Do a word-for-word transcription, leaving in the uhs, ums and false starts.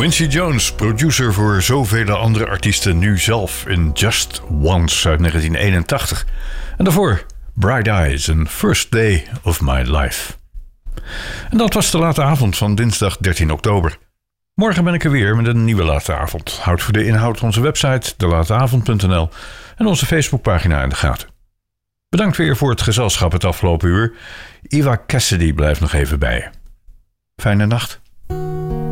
Quincy Jones, producer voor zoveel andere artiesten, nu zelf in Just Once uit negentien eenentachtig. En daarvoor Bright Eyes and First Day of My Life. En dat was de late avond van dinsdag dertien oktober. Morgen ben ik er weer met een nieuwe late avond. Houd voor de inhoud onze website de late avond punt n l en onze Facebookpagina in de gaten. Bedankt weer voor het gezelschap het afgelopen uur. Eva Cassidy blijft nog even bij je. Fijne nacht.